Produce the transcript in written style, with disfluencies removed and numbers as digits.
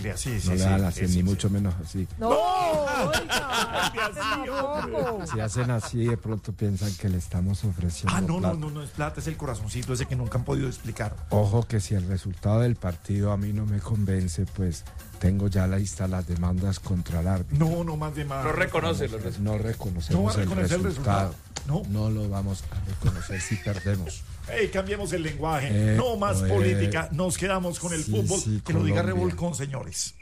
familia, sí. No le dan así, ni mucho menos así. No, oiga, tampoco. Si hacen así, de pronto piensan que le estamos ofreciendo plata. No es plata, es el corazoncito ese que nunca han podido explicar. Ojo que si el resultado del partido a mí no me convence, pues tengo ya listas las demandas contra el árbitro. No más demandas. No reconoce los resultados. No reconocemos el resultado. No. No lo vamos a reconocer si perdemos. Cambiemos el lenguaje. No más política. Nos quedamos con el fútbol. Sí, que lo diga Colombia. Revolcón, señores.